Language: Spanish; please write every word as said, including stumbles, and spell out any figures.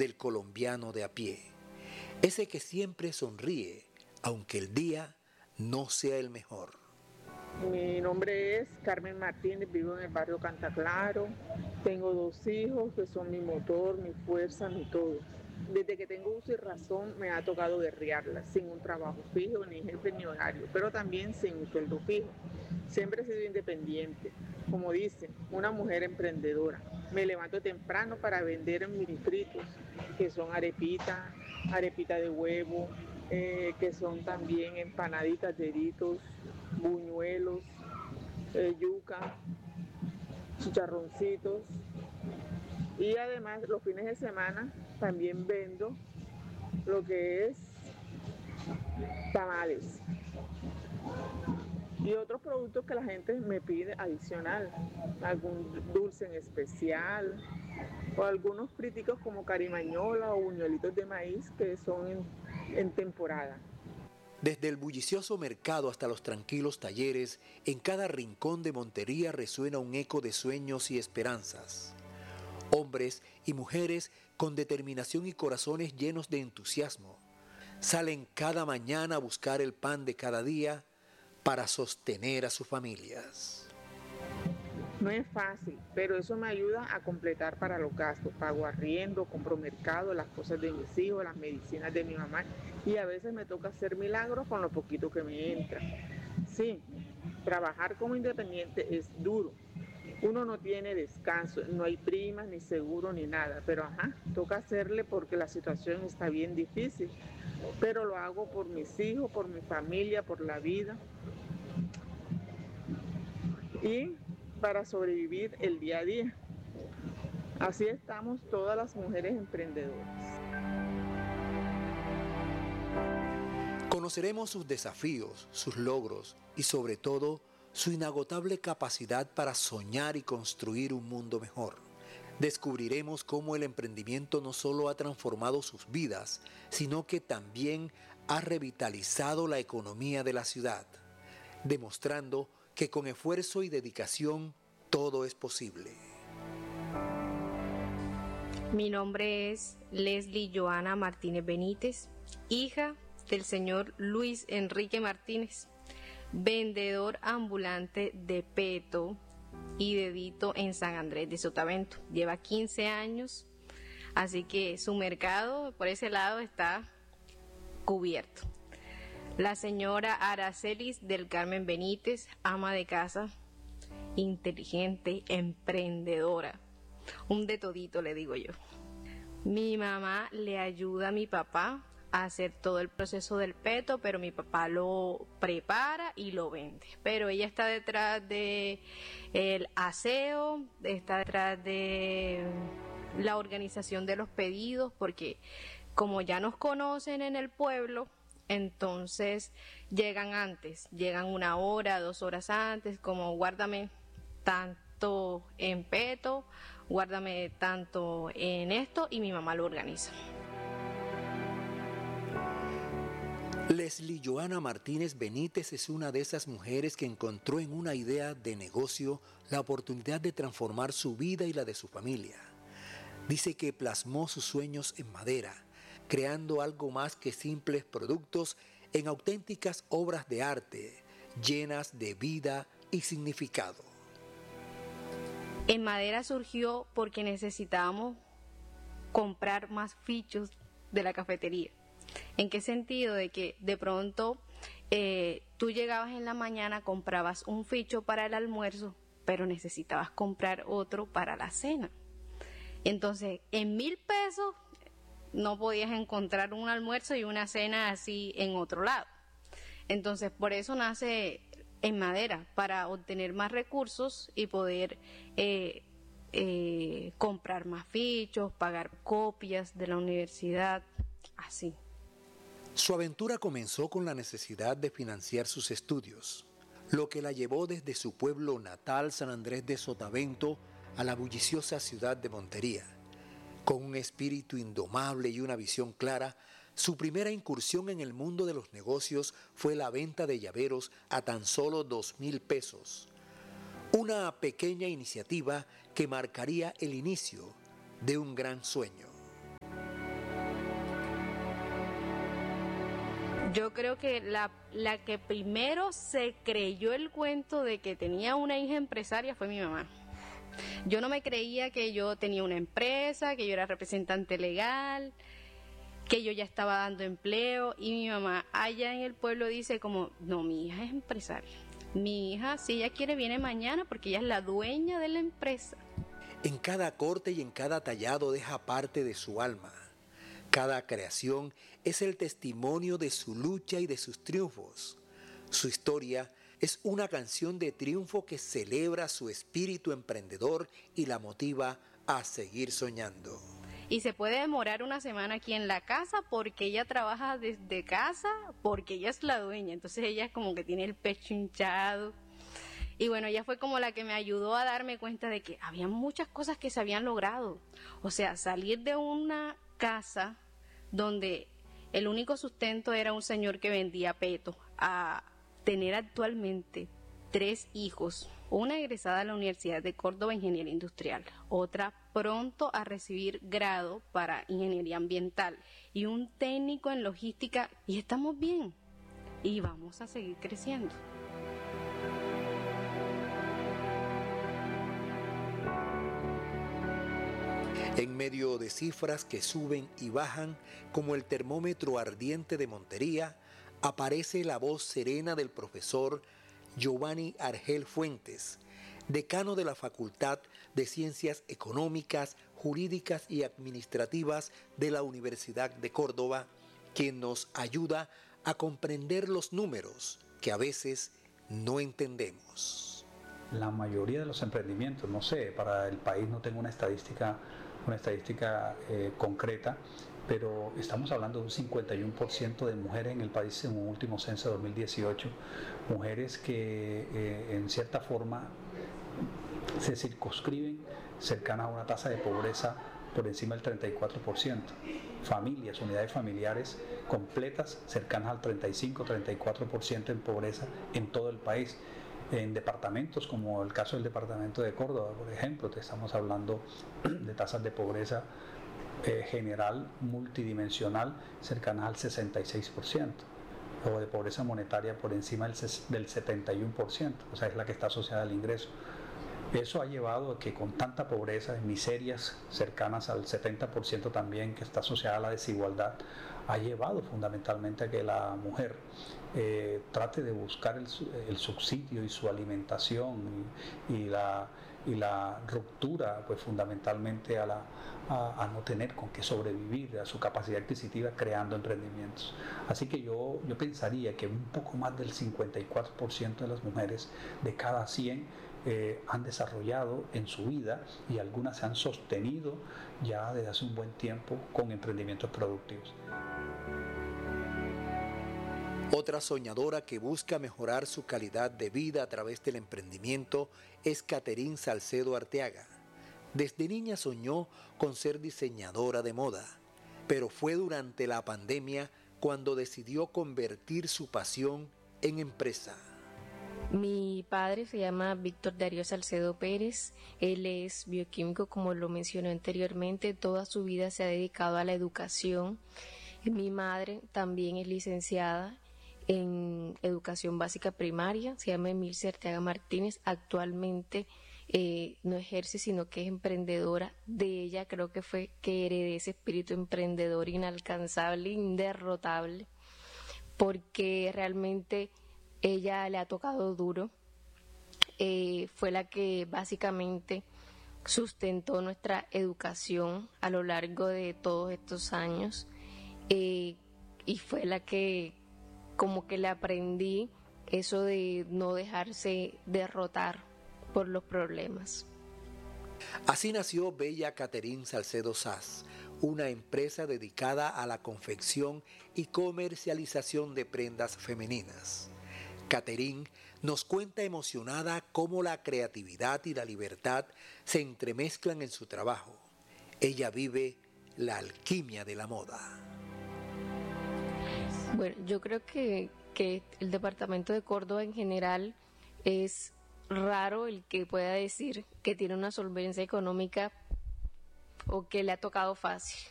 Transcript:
del colombiano de a pie, ese que siempre sonríe, aunque el día no sea el mejor. Mi nombre es Carmen Martínez, vivo en el barrio Cantaclaro, tengo dos hijos que son mi motor, mi fuerza, mi todo. Desde que tengo uso y razón me ha tocado guerrearla, sin un trabajo fijo, ni jefe ni horario, pero también sin un sueldo fijo. Siempre he sido independiente, como dicen, una mujer emprendedora. Me levanto temprano para vender mini fritos, que son arepitas, arepita de huevo, eh, que son también empanaditas de Doritos, buñuelos, eh, yuca, chicharroncitos. Y además los fines de semana también vendo lo que es tamales y otros productos que la gente me pide adicional, algún dulce en especial o algunos friticos como carimañola o buñuelitos de maíz que son en, en temporada. Desde el bullicioso mercado hasta los tranquilos talleres, en cada rincón de Montería resuena un eco de sueños y esperanzas. Hombres y mujeres con determinación y corazones llenos de entusiasmo salen cada mañana a buscar el pan de cada día para sostener a sus familias. No es fácil, pero eso me ayuda a completar para los gastos. Pago arriendo, compro mercado, las cosas de mis hijos, las medicinas de mi mamá y a veces me toca hacer milagros con lo poquito que me entra. Sí, trabajar como independiente es duro. Uno no tiene descanso, no hay primas, ni seguro, ni nada, pero ajá, toca hacerle porque la situación está bien difícil. Pero lo hago por mis hijos, por mi familia, por la vida y para sobrevivir el día a día. Así estamos todas las mujeres emprendedoras. Conoceremos sus desafíos, sus logros y sobre todo su inagotable capacidad para soñar y construir un mundo mejor. Descubriremos cómo el emprendimiento no solo ha transformado sus vidas, sino que también ha revitalizado la economía de la ciudad, demostrando que con esfuerzo y dedicación todo es posible. Mi nombre es Leslie Joana Martínez Benítez, hija del señor Luis Enrique Martínez, vendedor ambulante de peto y dedito en San Andrés de Sotavento. Lleva quince años, así que su mercado por ese lado está cubierto. La señora Aracelis del Carmen Benítez, ama de casa, inteligente, emprendedora, un de todito le digo yo. Mi mamá le ayuda a mi papá a hacer todo el proceso del peto, pero mi papá lo prepara y lo vende. Pero ella está detrás de el aseo, está detrás de la organización de los pedidos, porque como ya nos conocen en el pueblo, entonces llegan antes, llegan una hora, dos horas antes, como guárdame tanto en peto, guárdame tanto en esto, y mi mamá lo organiza. Leslie Joana Martínez Benítez es una de esas mujeres que encontró en una idea de negocio la oportunidad de transformar su vida y la de su familia. Dice que plasmó sus sueños en madera, creando algo más que simples productos en auténticas obras de arte, llenas de vida y significado. En madera surgió porque necesitábamos comprar más fichos de la cafetería. ¿En qué sentido? De que de pronto eh, tú llegabas en la mañana, comprabas un ficho para el almuerzo, pero necesitabas comprar otro para la cena. Entonces, en mil pesos no podías encontrar un almuerzo y una cena así en otro lado. Entonces, por eso nace en madera, para obtener más recursos y poder eh, eh, comprar más fichos, pagar copias de la universidad, así. Su aventura comenzó con la necesidad de financiar sus estudios, lo que la llevó desde su pueblo natal, San Andrés de Sotavento, a la bulliciosa ciudad de Montería. Con un espíritu indomable y una visión clara, su primera incursión en el mundo de los negocios fue la venta de llaveros a tan solo dos mil pesos. Una pequeña iniciativa que marcaría el inicio de un gran sueño. Yo creo que la, la que primero se creyó el cuento de que tenía una hija empresaria fue mi mamá. Yo no me creía que yo tenía una empresa, que yo era representante legal, que yo ya estaba dando empleo, y mi mamá allá en el pueblo dice como, no, mi hija es empresaria. Mi hija, si ella quiere, viene mañana porque ella es la dueña de la empresa. En cada corte y en cada tallado deja parte de su alma. Cada creación es el testimonio de su lucha y de sus triunfos. Su historia es una canción de triunfo que celebra su espíritu emprendedor y la motiva a seguir soñando. Y se puede demorar una semana aquí en la casa porque ella trabaja desde casa, porque ella es la dueña. Entonces ella es como que tiene el pecho hinchado. Y bueno, ella fue como la que me ayudó a darme cuenta de que había muchas cosas que se habían logrado. O sea, salir de una casa donde el único sustento era un señor que vendía peto, a tener actualmente tres hijos, una egresada a la Universidad de Córdoba, Ingeniería Industrial, otra pronto a recibir grado para Ingeniería Ambiental y un técnico en logística, y estamos bien y vamos a seguir creciendo. En medio de cifras que suben y bajan como el termómetro ardiente de Montería, aparece la voz serena del profesor Giovanni Argel Fuentes, decano de la Facultad de Ciencias Económicas, Jurídicas y Administrativas de la Universidad de Córdoba, quien nos ayuda a comprender los números que a veces no entendemos. La mayoría de los emprendimientos, no sé, para el país no tengo una estadística una estadística eh, concreta, pero estamos hablando de un cincuenta y uno por ciento de mujeres en el país en un último censo de dos mil dieciocho, mujeres que eh, en cierta forma se circunscriben cercanas a una tasa de pobreza por encima del treinta y cuatro por ciento, familias, unidades familiares completas cercanas al treinta y cinco a treinta y cuatro por ciento en pobreza en todo el país. En departamentos como el caso del departamento de Córdoba, por ejemplo, te estamos hablando de tasas de pobreza eh, general multidimensional cercanas al sesenta y seis por ciento, o de pobreza monetaria por encima del, del setenta y uno por ciento, o sea, es la que está asociada al ingreso. Eso ha llevado a que con tanta pobreza, miserias cercanas al setenta por ciento también, que está asociada a la desigualdad, ha llevado fundamentalmente a que la mujer eh, trate de buscar el, el subsidio y su alimentación y, y, la, y la ruptura, pues fundamentalmente a, la, a, a no tener con qué sobrevivir, a su capacidad adquisitiva creando emprendimientos. Así que yo, yo pensaría que un poco más del cincuenta y cuatro por ciento de las mujeres de cada cien Eh, han desarrollado en su vida, y algunas se han sostenido ya desde hace un buen tiempo con emprendimientos productivos. Otra soñadora que busca mejorar su calidad de vida a través del emprendimiento es Catherine Salcedo Arteaga. Desde niña soñó con ser diseñadora de moda, pero fue durante la pandemia cuando decidió convertir su pasión en empresa. Mi padre se llama Víctor Darío Salcedo Pérez, él es bioquímico, como lo mencioné anteriormente, toda su vida se ha dedicado a la educación. Mi madre también es licenciada en educación básica primaria, se llama Emilce Arteaga Martínez, actualmente eh, no ejerce sino que es emprendedora. De ella creo que fue que heredé ese espíritu emprendedor inalcanzable, inderrotable, porque realmente ella le ha tocado duro, eh, fue la que básicamente sustentó nuestra educación a lo largo de todos estos años, eh, y fue la que como que le aprendí eso de no dejarse derrotar por los problemas. Así nació Bella Catherine Salcedo Sass, una empresa dedicada a la confección y comercialización de prendas femeninas. Catherine nos cuenta emocionada cómo la creatividad y la libertad se entremezclan en su trabajo. Ella vive la alquimia de la moda. Bueno, yo creo que, que el departamento de Córdoba en general es raro el que pueda decir que tiene una solvencia económica o que le ha tocado fácil.